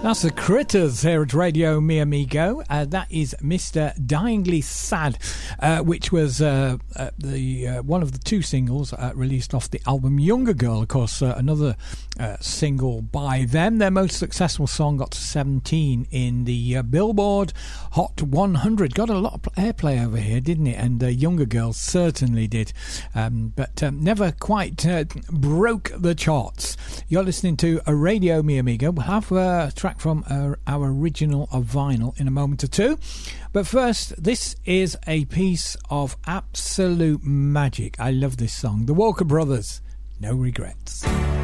That's the Critters here at Radio Mi Amigo. That is Mr. Dyingly Sad, which was one of the two singles released off the album Younger Girl. Of course, another single by them. Their most successful song got to 17 in the Billboard Hot 100. Got a lot of airplay over here, didn't it? And Younger Girl certainly did. But never quite broke the charts. You're listening to a Radio Mi Amigo. We'll have a track from our original of vinyl in a moment or two, but first, this is a piece of absolute magic. I love this song, the Walker Brothers, No Regrets.